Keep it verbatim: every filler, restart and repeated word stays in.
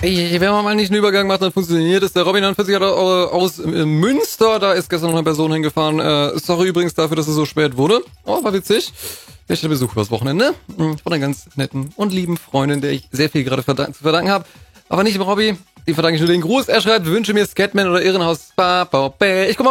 Ey, wenn man mal nicht einen Übergang macht, dann funktioniert es. Der Robin neunundvierzig hat aus Münster, da ist gestern noch eine Person hingefahren. Äh, sorry übrigens dafür, dass es so spät wurde. Oh, war witzig. Der Besuch übers Wochenende. Von einer ganz netten und lieben Freundin, der ich sehr viel gerade verdank- zu verdanken habe. Aber nicht dem Robby. Dem verdanke ich nur den Gruß. Er schreibt, wünsche mir Scatman oder Irrenhaus Spa. Ich guck mal